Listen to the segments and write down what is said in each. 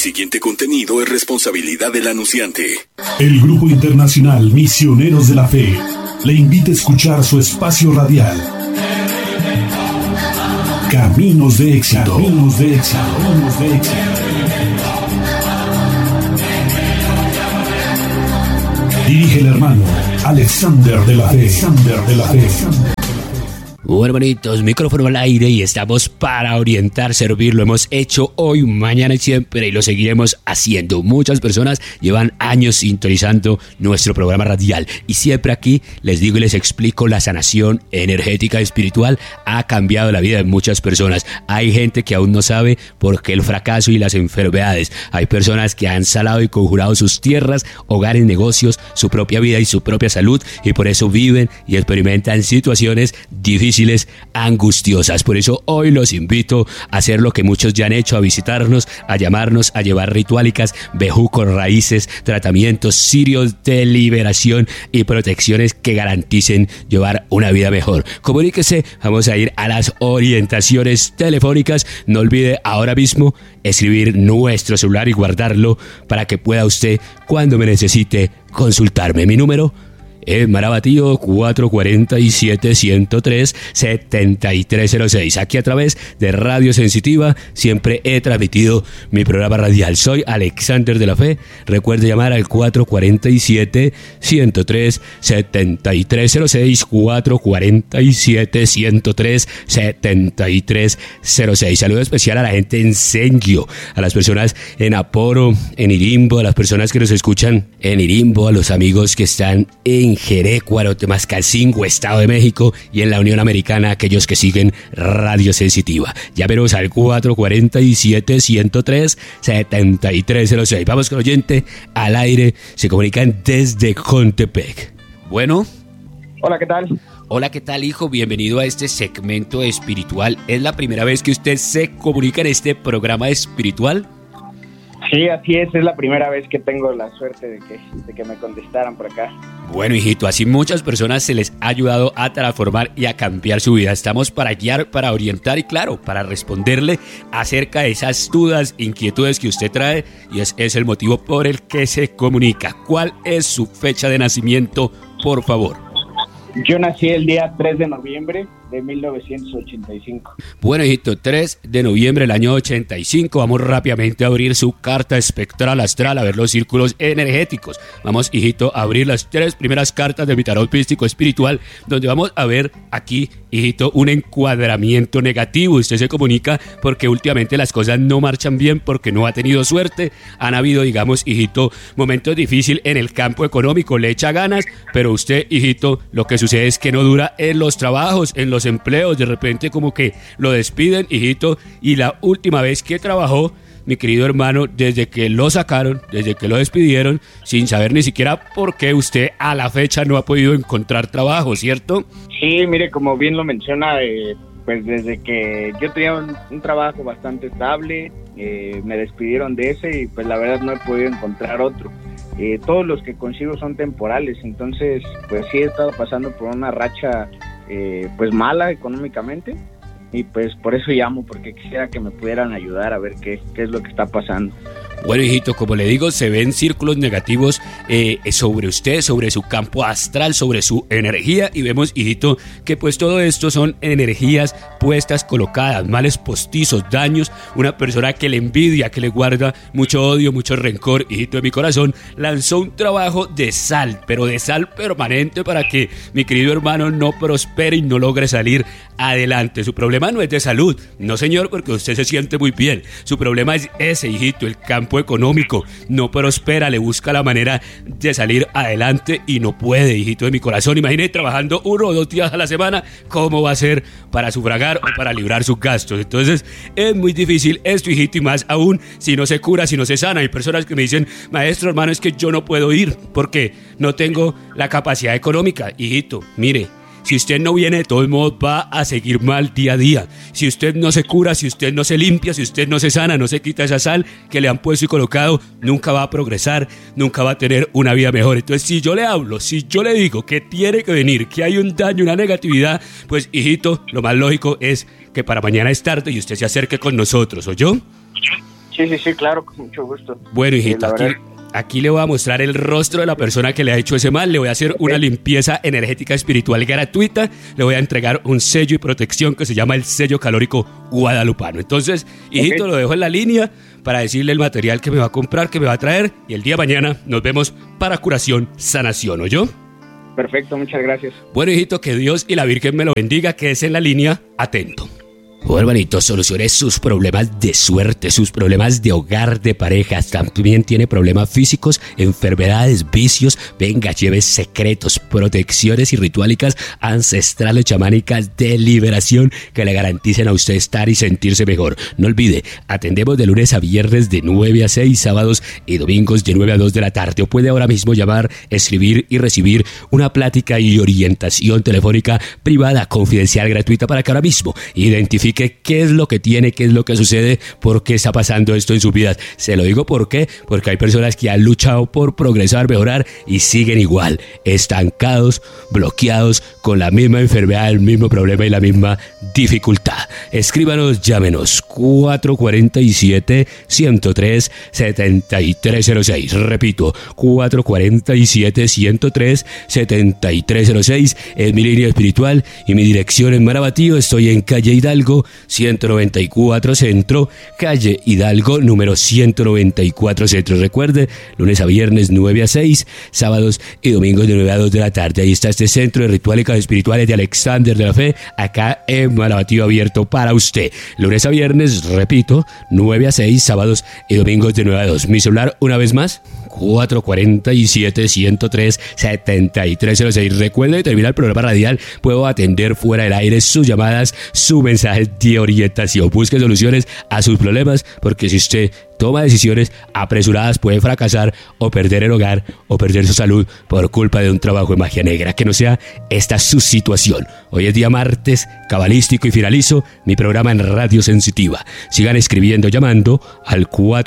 siguiente contenido es responsabilidad del anunciante. El Grupo Internacional Misioneros de la Fe le invita a escuchar su espacio radial. Caminos de éxito. Caminos de éxito. Caminos de éxito. Dirige el hermano Alexander de la Fe. Alexander de la Fe. Bueno, hermanitos, micrófono al aire y estamos para orientar, servir. Lo hemos hecho hoy, mañana y siempre y lo seguiremos haciendo. Muchas personas llevan años sintonizando nuestro programa radial y siempre aquí les digo y les explico, la sanación energética y espiritual ha cambiado la vida de muchas personas. Hay gente que aún no sabe por qué el fracaso y las enfermedades. Hay personas que han salado y conjurado sus tierras, hogares, negocios, su propia vida y su propia salud y por eso viven y experimentan situaciones difíciles, angustiosas. Por eso hoy los invito a hacer lo que muchos ya han hecho, a visitarnos, a llamarnos, a llevar rituálicas, bejucos, raíces, tratamientos, cirios de liberación y protecciones que garanticen llevar una vida mejor. Comuníquese, vamos a ir a las orientaciones telefónicas. No olvide ahora mismo escribir nuestro celular y guardarlo para que pueda usted, cuando me necesite, consultarme. Mi número es Marabatío 447-103-7306. Aquí a través de Radio Sensitiva siempre he transmitido mi programa radial. Soy Alexander de la Fe. Recuerde llamar al 447-103-7306. 447-103-7306. Saludo especial a la gente en Senggio, a las personas en Aporo, en Irimbo, a las personas que nos escuchan en Irimbo, a los amigos que están en Jerecuaro, Temascalcingo, Estado de México y en la Unión Americana, aquellos que siguen Radio Sensitiva. Llámenos al 447-103-7306. Vamos con oyente al aire, se comunican desde Contepec. Bueno. Hola, ¿qué tal? Hola, ¿qué tal, hijo? Bienvenido a este segmento espiritual. ¿Es la primera vez que usted se comunica en este programa espiritual? Sí, así es la primera vez que tengo la suerte de que me contestaran por acá. Bueno, hijito, así muchas personas se les ha ayudado a transformar y a cambiar su vida. Estamos para guiar, para orientar y claro, para responderle acerca de esas dudas, inquietudes que usted trae y es el motivo por el que se comunica. ¿Cuál es su fecha de nacimiento, por favor? Yo nací el día 3 de noviembre de 1985. Bueno, hijito, 3 de noviembre del año 85. Vamos rápidamente a abrir su carta espectral astral, a ver los círculos energéticos. Vamos, hijito, a abrir las 3 primeras cartas de mi tarot místico espiritual, donde vamos a ver aquí, hijito, un encuadramiento negativo. Usted se comunica porque últimamente las cosas no marchan bien, porque no ha tenido suerte. Han habido, digamos, hijito, momentos difíciles en el campo económico. Le echa ganas, pero usted, hijito, lo que sucede es que no dura en los trabajos, en los empleos. De repente como que lo despiden, hijito, y la última vez que trabajó, mi querido hermano, desde que lo sacaron, desde que lo despidieron, sin saber ni siquiera por qué, usted a la fecha no ha podido encontrar trabajo, ¿cierto? Sí, mire, como bien lo menciona, pues desde que yo tenía un trabajo bastante estable, me despidieron de ese y pues la verdad no he podido encontrar otro. Todos los que consigo son temporales, entonces pues sí he estado pasando por una racha pues mala económicamente y pues por eso llamo, porque quisiera que me pudieran ayudar a ver qué es lo que está pasando. Bueno, hijito, como le digo, se ven círculos negativos sobre usted, sobre su campo astral, sobre su energía, y vemos, hijito, que pues todo esto son energías puestas, colocadas, males postizos, daños. Una persona que le envidia, que le guarda mucho odio, mucho rencor, hijito de mi corazón, lanzó un trabajo de sal, pero de sal permanente para que mi querido hermano no prospere y no logre salir adelante. Su problema no es de salud, no señor, porque usted se siente muy bien. Su problema es ese, hijito, el campo económico. No prospera, le busca la manera de salir adelante y no puede, hijito de mi corazón. Imagine trabajando 1 o 2 días a la semana, ¿cómo va a ser para sufragar o para librar sus gastos? Entonces es muy difícil esto, hijito, y más aún si no se cura, si no se sana. Hay personas que me dicen, maestro, hermano, es que yo no puedo ir porque no tengo la capacidad económica. Hijito, mire, si usted no viene, de todos modos va a seguir mal día a día. Si usted no se cura, si usted no se limpia, si usted no se sana, no se quita esa sal que le han puesto y colocado, nunca va a progresar, nunca va a tener una vida mejor. Entonces, si yo le hablo, si yo le digo que tiene que venir, que hay un daño, una negatividad, pues, hijito, lo más lógico es que para mañana es tarde y usted se acerque con nosotros, ¿oyó? Sí, Sí, claro, con mucho gusto. Bueno, hijito, aquí le voy a mostrar el rostro de la persona que le ha hecho ese mal. Le voy a hacer una limpieza energética espiritual gratuita. Le voy a entregar un sello y protección que se llama el sello calórico guadalupano. Entonces, hijito, lo dejo en la línea para decirle el material que me va a comprar, que me va a traer. Y el día de mañana nos vemos para curación, sanación, ¿oyó? Perfecto, muchas gracias. Bueno, hijito, que Dios y la Virgen me lo bendiga. Quédese en la línea, atento. Oh, hermanito, solucione sus problemas de suerte, sus problemas de hogar, de parejas. También tiene problemas físicos, enfermedades, vicios. Venga, lleve secretos, protecciones y rituálicas ancestrales, chamánicas de liberación que le garanticen a usted estar y sentirse mejor. No olvide, atendemos de lunes a viernes de 9 a 6, sábados y domingos de 9 a 2 de la tarde. O puede ahora mismo llamar, escribir y recibir una plática y orientación telefónica privada, confidencial, gratuita, para que ahora mismo identifique qué es lo que tiene, qué es lo que sucede, por qué está pasando esto en sus vidas. Se lo digo porque hay personas que han luchado por progresar, mejorar y siguen igual, estancados, bloqueados, con la misma enfermedad, el mismo problema y la misma dificultad. Escríbanos, llámenos 447-103-7306. Repito, 447-103-7306 es mi línea espiritual y mi dirección en Marabatío. Estoy en calle Hidalgo 194 Centro, calle Hidalgo número 194 Centro. Recuerde, lunes a viernes 9 a 6, sábados y domingos de 9 a 2 de la tarde. Ahí está este centro de rituales espirituales de Alexander de la Fe, acá en Marabatío, abierto para usted. Lunes a viernes, repito, 9 a 6, sábados y domingos de 9 a 2. Mi celular, una vez más, 447-103-7306. Recuerde, termina el programa radial, puedo atender fuera del aire sus llamadas, su mensaje de orientación. Busque soluciones a sus problemas, porque si usted toma decisiones apresuradas puede fracasar o perder el hogar o perder su salud por culpa de un trabajo de magia negra. Que no sea esta su situación. Hoy es día martes cabalístico y finalizo mi programa en Radio Sensitiva. Sigan escribiendo, llamando al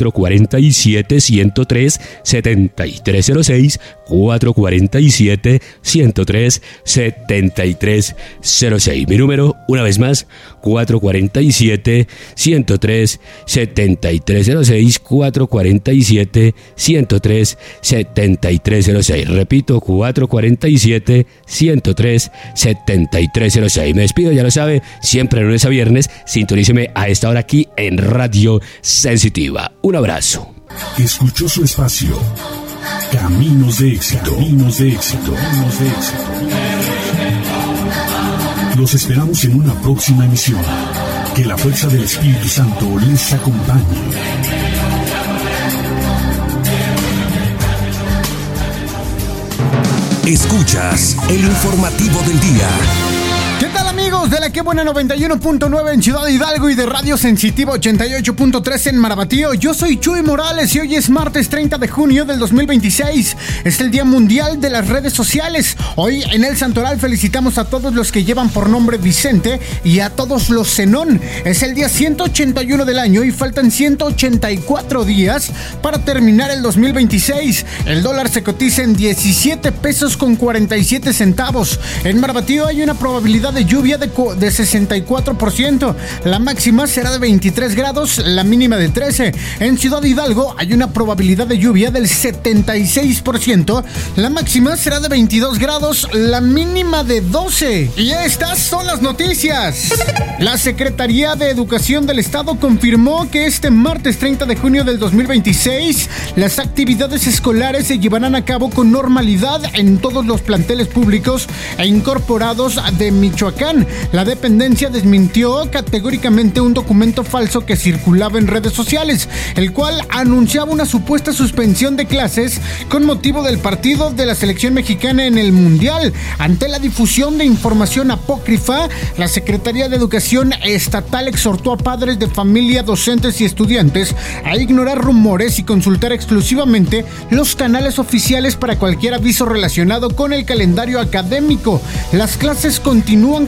447-103-7306, 447-103-7306. Mi número, una vez más, 447-103-7306, 447-103-7306. Repito, 447-103-7306. Me despido, ya lo sabe, siempre de lunes a viernes. Sintoníceme a esta hora aquí en Radio Sensitiva. Un abrazo. Escuchó su espacio Caminos de Éxito. Caminos de Éxito. Caminos de Éxito. Los esperamos en una próxima emisión. Que la fuerza del Espíritu Santo les acompañe. Escuchas el informativo del día. ¿Qué tal, amigos de la Que Buena 91.9 en Ciudad Hidalgo y de Radio Sensitiva 88.3 en Marabatío? Yo soy Chuy Morales y hoy es martes 30 de junio del 2026. Es el Día Mundial de las Redes Sociales. Hoy en el Santoral felicitamos a todos los que llevan por nombre Vicente y a todos los Zenón. Es el día 181 del año y faltan 184 días para terminar el 2026. El dólar se cotiza en 17 pesos con 47 centavos. En Marabatío hay una probabilidad de lluvia de 64%. La máxima será de 23 grados, la mínima de 13. En Ciudad Hidalgo hay una probabilidad de lluvia del 76%. La máxima será de 22 grados, la mínima de 12. Y estas son las noticias. La Secretaría de Educación del Estado confirmó que este martes 30 de junio del 2026 las actividades escolares se llevarán a cabo con normalidad en todos los planteles públicos e incorporados de Michoacán. La dependencia desmintió categóricamente un documento falso que circulaba en redes sociales, el cual anunciaba una supuesta suspensión de clases con motivo del partido de la selección mexicana en el Mundial. Ante la difusión de información apócrifa, la Secretaría de Educación Estatal exhortó a padres de familia, docentes y estudiantes a ignorar rumores y consultar exclusivamente los canales oficiales para cualquier aviso relacionado con el calendario académico. Las clases continúan con normalidad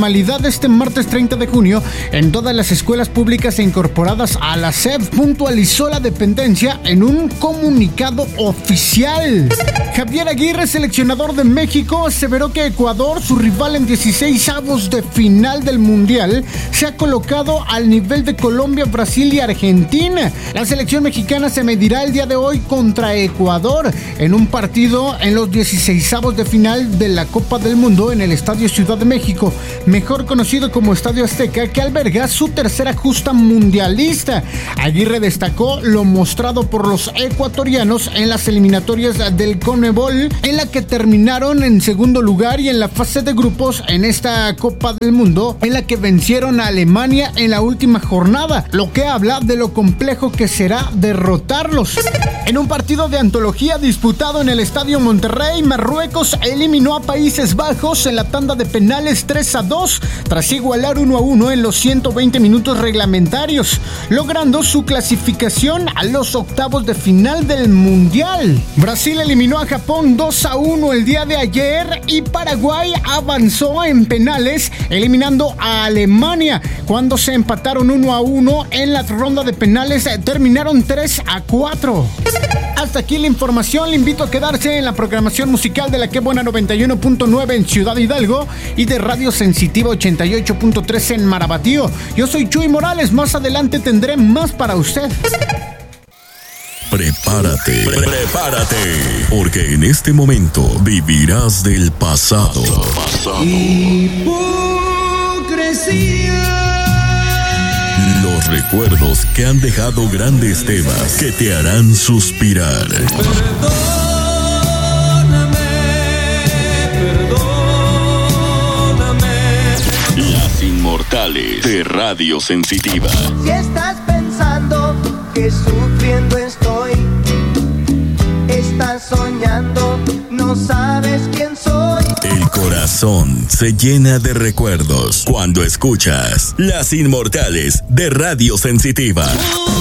normalidad este martes 30 de junio en todas las escuelas públicas incorporadas a la SEP, puntualizó la dependencia en un comunicado oficial. Javier Aguirre, seleccionador de México, aseveró que Ecuador, su rival en 16avos de final del Mundial, se ha colocado al nivel de Colombia, Brasil y Argentina. La selección mexicana se medirá el día de hoy contra Ecuador en un partido en los 16avos de final de la Copa del Mundo en el Estadio Ciudad de México, mejor conocido como Estadio Azteca, que alberga su tercera justa mundialista. Aguirre destacó lo mostrado por los ecuatorianos en las eliminatorias del CONMEBOL, en la que terminaron en segundo lugar, y en la fase de grupos en esta Copa del Mundo, en la que vencieron a Alemania en la última jornada, lo que habla de lo complejo que será derrotarlos. En un partido de antología disputado en el Estadio Monterrey, Marruecos eliminó a Países Bajos en la tanda de penales 3-2, tras igualar 1-1 en los 120 minutos reglamentarios, logrando su clasificación a los octavos de final del Mundial. Brasil eliminó a Japón 2-1 el día de ayer, y Paraguay avanzó en penales eliminando a Alemania. Cuando se empataron 1-1 en la ronda de penales, terminaron 3-4. Hasta aquí la información. Le invito a quedarse en la programación musical de la Que Buena 91.9 en Ciudad Hidalgo y de Radio Sensitiva 88.3 en Marabatío. Yo soy Chuy Morales. Más adelante tendré más para usted. Prepárate, porque en este momento vivirás del pasado. Los recuerdos que han dejado grandes temas que te harán suspirar. Las Inmortales de Radio Sensitiva. Si estás pensando que sufriendo estoy, estás soñando, no sabes quién soy. El corazón se llena de recuerdos cuando escuchas Las Inmortales de Radio Sensitiva.